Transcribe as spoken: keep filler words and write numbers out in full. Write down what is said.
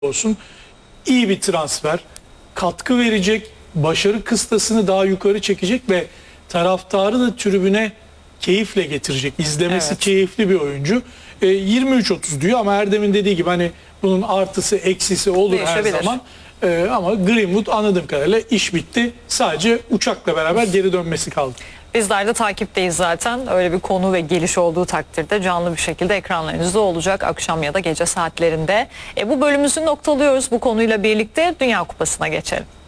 olsun. İyi bir transfer, katkı verecek, başarı kıstasını daha yukarı çekecek ve taraftarı da tribüne keyifle getirecek. İzlemesi Evet. keyifli bir oyuncu. E, yirmi üç otuz diyor ama Erdem'in dediği gibi hani bunun artısı eksisi olur her Değişebilir. zaman. E, ama Greenwood anladığım kadarıyla iş bitti. Sadece uçakla beraber geri dönmesi kaldı. Bizler de takipteyiz zaten. Öyle bir konu ve geliş olduğu takdirde canlı bir şekilde ekranlarınızda olacak akşam ya da gece saatlerinde. E, bu bölümümüzü noktalıyoruz. Bu konuyla birlikte Dünya Kupası'na geçelim.